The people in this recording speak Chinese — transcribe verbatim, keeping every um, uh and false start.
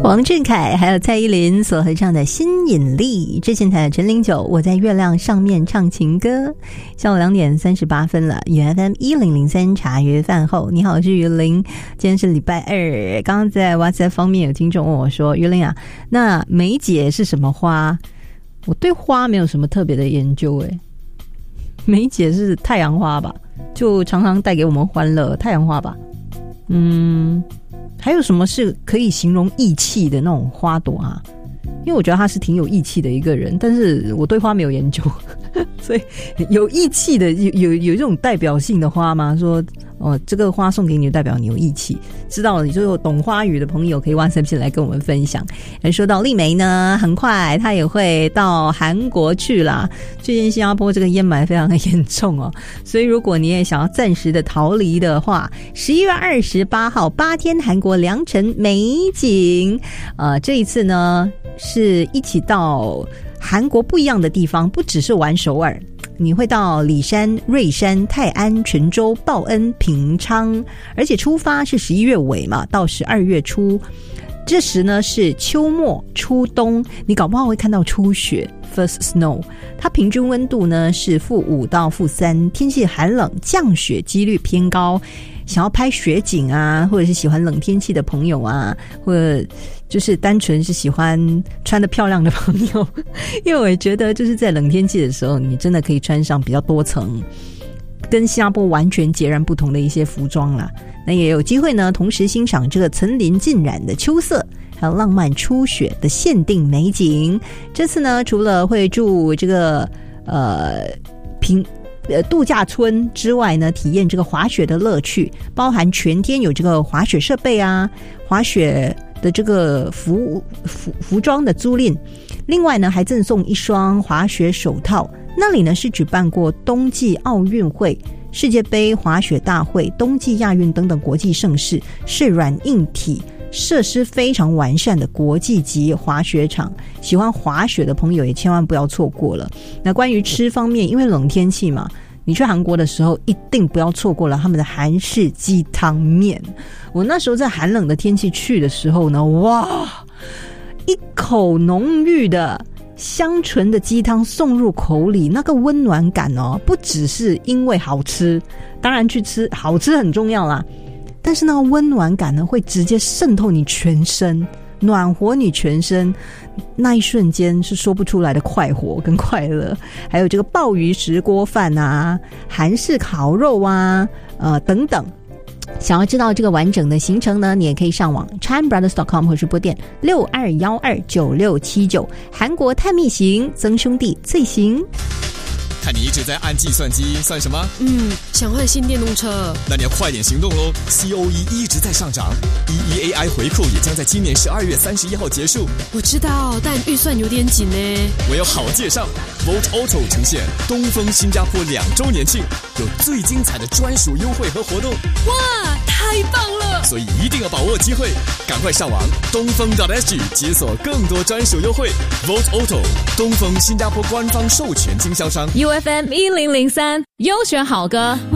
王俊凯还有蔡依林所合唱的《新引力》，之前台的陈零九我在月亮上面唱情歌。下午两点三十八分了， U F M 一零零三茶余饭后，你好，我是于林。今天是礼拜二，刚刚在 WhatsApp 方面有听众问我说，于林啊，那梅姐是什么花？我对花没有什么特别的研究诶，梅姐是太阳花吧，就常常带给我们欢乐，太阳花吧。嗯，还有什么是可以形容义气的那种花朵啊？因为我觉得他是挺有义气的一个人，但是我对花没有研究，所以有义气的有有有这种代表性的花吗？说哦，这个花送给你，代表你有义气。知道了，你就有懂花语的朋友可以 WhatsApp 进来跟我们分享。说到丽梅呢，很快她也会到韩国去啦。最近新加坡这个烟霾非常的严重哦，所以如果你也想要暂时的逃离的话，十一月二十八号八天韩国良辰美景，呃，这一次呢是一起到韩国不一样的地方，不只是玩首尔。你会到里山、瑞山、泰安、泉州、报恩、平昌，而且出发是十一月尾嘛，到十二月初，这时呢是秋末初冬，你搞不好会看到初雪 first snow。 它平均温度呢是负五到负三，天气寒冷，降雪几率偏高。想要拍雪景啊，或者是喜欢冷天气的朋友啊，或者就是单纯是喜欢穿得漂亮的朋友，因为我觉得就是在冷天气的时候，你真的可以穿上比较多层，跟新加坡完全截然不同的一些服装啦。那也有机会呢，同时欣赏这个层林尽染的秋色，还有浪漫初雪的限定美景。这次呢，除了会住这个呃平。呃，度假村之外呢，体验这个滑雪的乐趣，包含全天有这个滑雪设备啊，滑雪的这个服服服装的租赁，另外呢还赠送一双滑雪手套。那里呢是举办过冬季奥运会、世界杯滑雪大会、冬季亚运等等国际盛事，是软硬体设施非常完善的国际级滑雪场，喜欢滑雪的朋友也千万不要错过了。那关于吃方面，因为冷天气嘛，你去韩国的时候一定不要错过了他们的韩式鸡汤面。我那时候在寒冷的天气去的时候呢，哇，一口浓郁的香醇的鸡汤送入口里，那个温暖感哦，不只是因为好吃，当然去吃好吃很重要啦，但是那个温暖感呢，会直接渗透你全身，暖和你全身，那一瞬间是说不出来的快活跟快乐。还有这个鲍鱼石锅饭啊，韩式烤肉啊，呃等等。想要知道这个完整的行程呢，你也可以上网 chime brothers dot com 或是拨电六二一二九六七九。韩国探秘行，曾兄弟最行。 看你一直在按计算机，算什么？ 嗯，想换新电动车。 那你要快点行动咯 ！C O E 一直在上涨 ，E E A I 回扣也将在今年十二月三十一号结束。 我知道，但预算有点紧呢。 我有好介绍 ，Volt Auto 呈现东风新加坡两周年庆，有最精彩的专属优惠和活动。 哇，太棒了！ 所以一定要把握机会，赶快上网东风 .sg 解锁更多专属优惠。Volt Auto 东风新加坡官方授权经销商。 U F M 一零零三优选好歌。